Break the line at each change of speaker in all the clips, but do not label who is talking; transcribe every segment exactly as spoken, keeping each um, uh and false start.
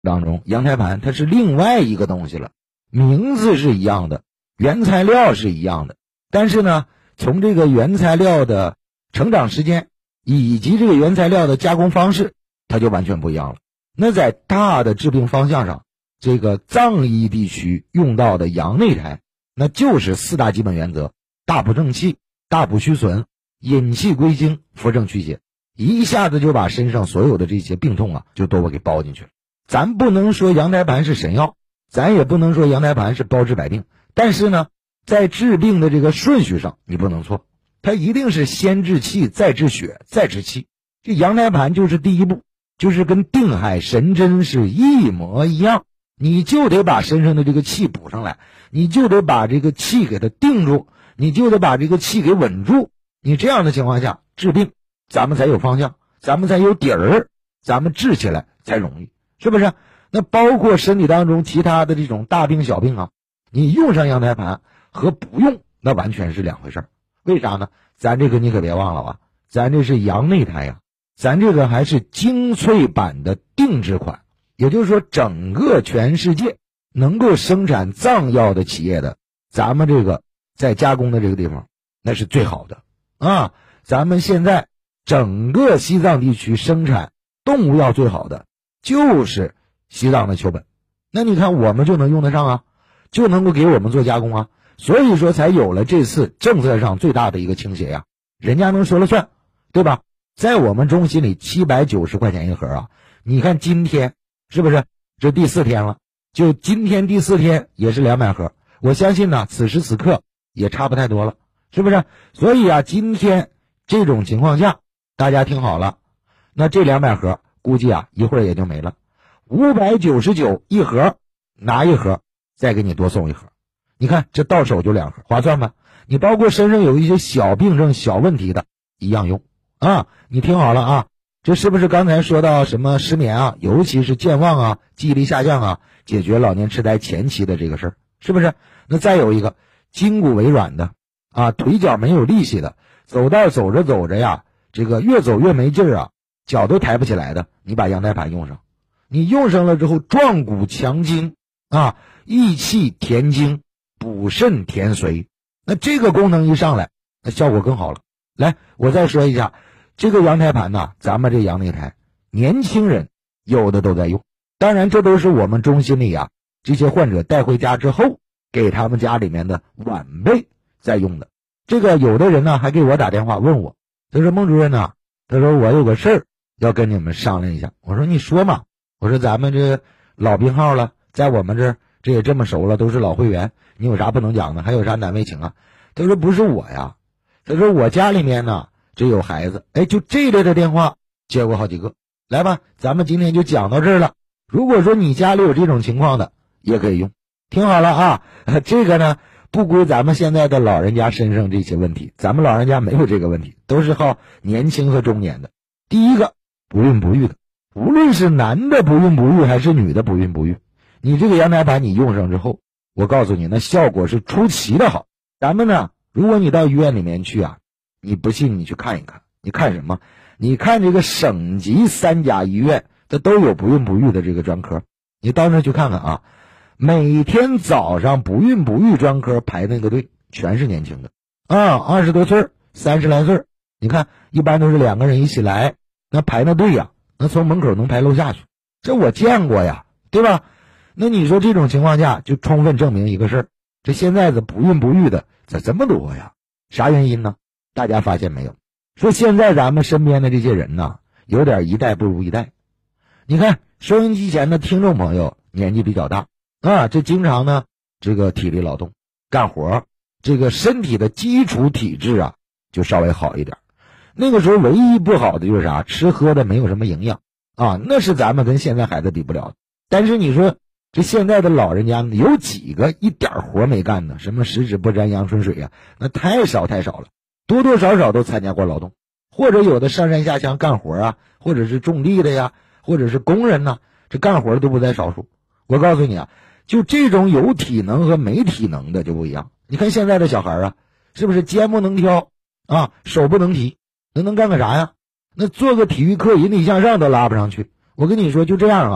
当中，羊胎盘它是另外一个东西了，名字是一样的，原材料是一样的，但是呢，从这个原材料的成长时间以及这个原材料的加工方式，它就完全不一样了。那在大的治病方向上，这个藏医地区用到的羊内胎，那就是四大基本原则：大补正气、大补虚损、引气归经、扶正祛邪，一下子就把身上所有的这些病痛啊，就都给包进去了。咱不能说羊胎盘是神药，咱也不能说羊胎盘是包治百病，但是呢，在治病的这个顺序上，你不能错，它一定是先治气，再治血，再治气。这羊胎盘就是第一步，就是跟定海神针是一模一样，你就得把身上的这个气补上来，你就得把这个气给它定住，你就得把这个气给稳住。你这样的情况下治病，咱们才有方向，咱们才有底儿，咱们治起来才容易，是不是？那包括身体当中其他的这种大病小病啊，你用上羊胎盘和不用那完全是两回事。为啥呢？咱这个你可别忘了啊，咱这是羊内胎呀，咱这个还是精粹版的定制款，也就是说整个全世界能够生产藏药的企业的，咱们这个在加工的这个地方那是最好的啊。咱们现在整个西藏地区生产动物药最好的就是西藏的丘本，那你看我们就能用得上啊，就能够给我们做加工啊，所以说才有了这次政策上最大的一个倾斜呀，人家能说了算，对吧？在我们中心里七百九十块钱一盒啊，你看今天是不是这第四天了，就今天第四天也是两百盒，我相信呢此时此刻也差不太多了，是不是？所以啊，今天这种情况下大家听好了，那这两百盒估计啊一会儿也就没了，五百九十九一盒，拿一盒再给你多送一盒，你看这到手就两盒，划算吧？你包括身上有一些小病症小问题的一样用啊。你听好了啊，这是不是刚才说到什么失眠啊，尤其是健忘啊、记忆力下降啊，解决老年痴呆前期的这个事儿，是不是？那再有一个筋骨萎软的啊，腿脚没有力气的，走道走着走着呀，这个越走越没劲儿啊，脚都抬不起来的，你把羊胎盘用上，你用上了之后，壮骨强筋啊，益气填精，补肾填髓，那这个功能一上来，那效果更好了。来，我再说一下，这个羊胎盘呢，咱们这羊内胎，年轻人有的都在用，当然这都是我们中心里啊这些患者带回家之后，给他们家里面的晚辈在用的。这个有的人呢还给我打电话问我，他说孟主任呢，他说我有个事儿要跟你们商量一下。我说你说嘛，我说咱们这老病号了，在我们这儿这也这么熟了，都是老会员，你有啥不能讲的，还有啥难为情啊？他说不是我呀，他说我家里面呢这有孩子，哎，就这类的电话接过好几个。来吧，咱们今天就讲到这儿了，如果说你家里有这种情况的也可以用，听好了啊，这个呢不归咱们现在的老人家身上这些问题，咱们老人家没有这个问题，都是好年轻和中年的。第一个，不孕不育的，无论是男的不孕不育还是女的不孕不育，你这个羊胎盘你用上之后，我告诉你那效果是出奇的好。咱们呢，如果你到医院里面去啊，你不信你去看一看，你看什么？你看这个省级三甲医院，它都有不孕不育的这个专科，你到那去看看啊。每天早上不孕不育专科排那个队全是年轻的啊，二十多岁三十来岁，你看一般都是两个人一起来，那排那队呀，那从门口能排楼下去，这我见过呀，对吧？那你说这种情况下就充分证明一个事儿，这现在的不孕不育的咋这么多呀？啥原因呢？大家发现没有，说现在咱们身边的这些人呢，有点一代不如一代。你看收音机前的听众朋友年纪比较大啊，这经常呢这个体力劳动干活，这个身体的基础体质啊就稍微好一点。那个时候唯一不好的就是啥，吃喝的没有什么营养啊，那是咱们跟现在孩子比不了的。但是你说这现在的老人家有几个一点活没干呢？什么十指不沾阳春水啊，那太少太少了，多多少少都参加过劳动，或者有的上山下乡干活啊，或者是种地的呀，或者是工人呐、啊，这干活的都不在少数。我告诉你啊，就这种有体能和没体能的就不一样。你看现在的小孩啊，是不是肩不能挑啊，手不能提，那能干个啥呀？那做个体育课引体向上都拉不上去。我跟你说就这样啊，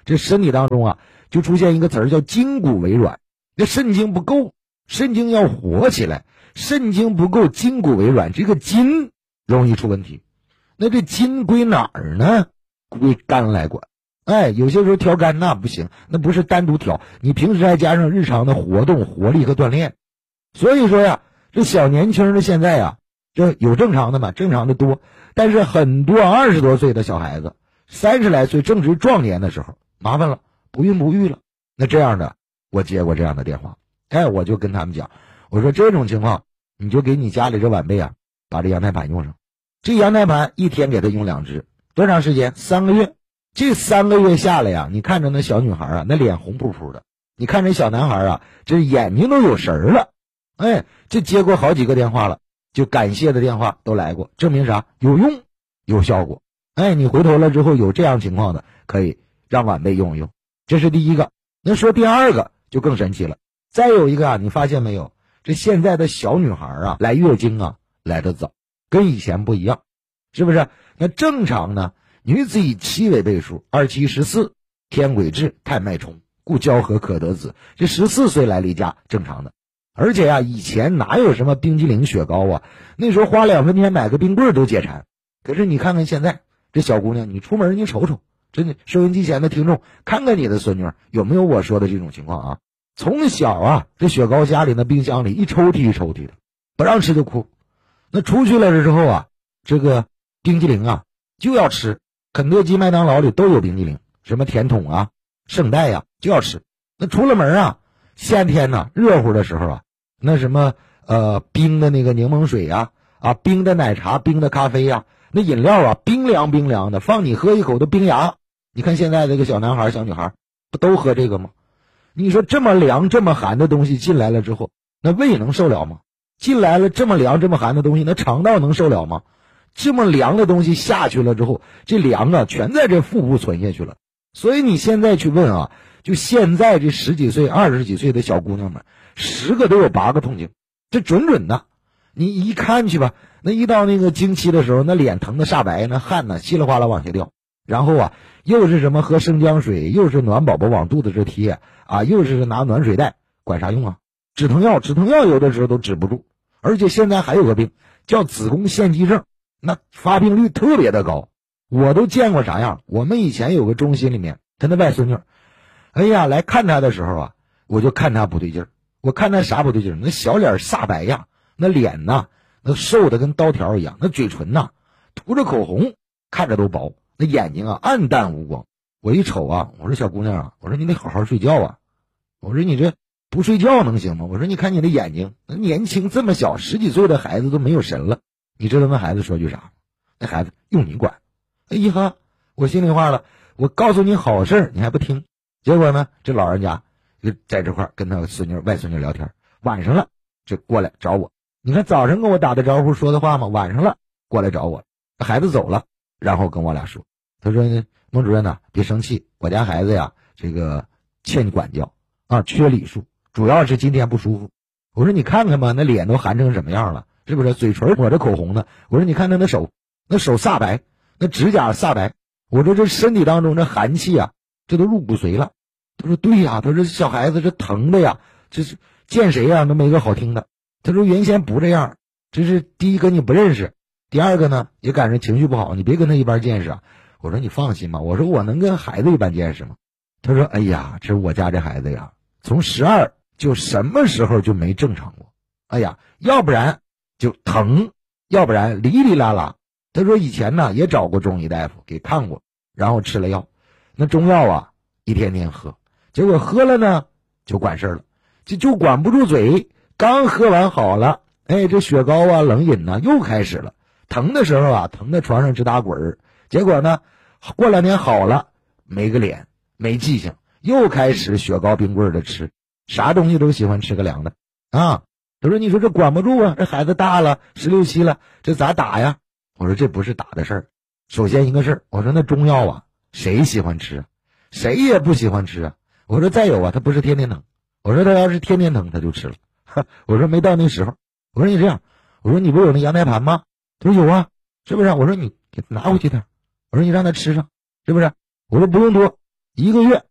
这身体当中啊就出现一个词儿叫筋骨为软，这肾精不够，肾精要活起来，肾精不够，筋骨为软，这个筋容易出问题。那这筋归哪儿呢？归肝来管。哎，有些时候调肝那不行，那不是单独调，你平时还加上日常的活动、活力和锻炼。所以说呀，这小年轻的现在呀，这有正常的嘛，正常的多，但是很多二十多岁的小孩子，三十来岁正值壮年的时候，麻烦了，不孕不育了。那这样的，我接过这样的电话，哎，我就跟他们讲，我说这种情况，你就给你家里这晚辈啊，把这羊胎盘用上。这羊胎盘一天给他用两支，多长时间？三个月。这三个月下来呀，你看着那小女孩啊，那脸红扑扑的；你看这小男孩啊，这眼睛都有神儿了。哎，这接过好几个电话了，就感谢的电话都来过，证明啥？有用，有效果。哎，你回头了之后有这样情况的，可以让晚辈用一用。这是第一个。那说第二个就更神奇了。再有一个啊，你发现没有？这现在的小女孩啊，来月经啊，来得早，跟以前不一样，是不是？那正常呢？女子以七为倍数，二七十四，天癸至，太脉冲，故交合可得子。这十四岁来例假正常的。而且啊，以前哪有什么冰激凌、雪糕啊？那时候花两分钱买个冰棍都解馋。可是你看看现在这小姑娘，你出门你瞅瞅，真的，收音机前的听众，看看你的孙女有没有我说的这种情况啊？从小啊，这雪糕家里那冰箱里一抽屉一抽屉的，不让吃就哭。那出去了之后啊，这个冰激凌啊就要吃。肯德基、麦当劳里都有冰激凌，什么甜筒啊、圣代呀、啊，就要吃。那出了门啊，夏天呢，热乎的时候啊，那什么呃冰的那个柠檬水呀、啊，啊冰的奶茶、冰的咖啡呀、啊，那饮料啊冰凉冰凉的，放你喝一口都冰牙。你看现在这个小男孩、小女孩不都喝这个吗？你说这么凉、这么寒的东西进来了之后，那胃能受了吗？进来了这么凉、这么寒的东西，那肠道能受了吗？这么凉的东西下去了之后，这凉啊全在这腹部存下去了。所以你现在去问啊，就现在这十几岁、二十几岁的小姑娘们，十个都有八个痛经，这准准的。你一看去吧，那一到那个经期的时候，那脸疼的煞白，那汗呢稀里哗啦往下掉。然后啊，又是什么喝生姜水，又是暖宝宝往肚子这贴啊，又是拿暖水袋，管啥用啊？止疼药，止疼药有的时候都止不住。而且现在还有个病叫子宫腺肌症。那发病率特别的高，我都见过啥样。我们以前有个中心里面，他那外孙女，哎呀，来看他的时候啊，我就看他不对劲儿。我看他啥不对劲儿？那小脸煞白呀，那脸呐，那瘦的跟刀条一样，那嘴唇呐，涂着口红，看着都薄，那眼睛啊，暗淡无光。我一瞅啊，我说小姑娘啊，我说你得好好睡觉啊，我说你这不睡觉能行吗？我说你看你的眼睛，那年轻这么小，十几岁的孩子都没有神了。你知道那孩子说句啥？那孩子用你管。哎呀哈，我心里话了，我告诉你好事你还不听。结果呢，这老人家就在这块跟他孙女、外孙女聊天，晚上了就过来找我。你看早上跟我打的招呼说的话嘛，晚上了过来找我。孩子走了，然后跟我俩说，他说孟主任呐、啊，别生气，我家孩子呀，这个欠管教啊，缺礼数，主要是今天不舒服。我说你看看吧，那脸都寒成什么样了。是不是嘴唇抹着口红呢？我说你看他那手，那手煞白，那指甲煞白。我说这身体当中这寒气啊，这都入骨髓了。他说对呀，他说小孩子这疼的呀，这是见谁呀都没个好听的。他说原先不这样，这是第一个你不认识，第二个呢也赶上情绪不好，你别跟他一般见识啊。我说你放心吧，我说我能跟孩子一般见识吗？他说哎呀，这我家这孩子呀，从十二就什么时候就没正常过。哎呀，要不然就疼，要不然哩哩啦啦。他说以前呢也找过中医大夫给看过，然后吃了药，那中药啊一天天喝，结果喝了呢就管事了，就就管不住嘴，刚喝完好了，哎，这雪糕啊冷饮呢又开始了，疼的时候啊疼在床上直打滚儿，结果呢过两天好了，没个脸没记性，又开始雪糕冰棍的吃，啥东西都喜欢吃个凉的啊。他说你说这管不住啊，这孩子大了十六七了，这咋打呀？我说这不是打的事儿，首先一个事儿，我说那中药啊谁喜欢吃啊？谁也不喜欢吃啊。我说再有啊，他不是天天疼，我说他要是天天疼他就吃了，我说没到那时候。我说你这样，我说你不是有那羊胎盘吗？他说有啊，是不是？我说你给他拿回去点，我说你让他吃上，是不是？我说不用多， 一个月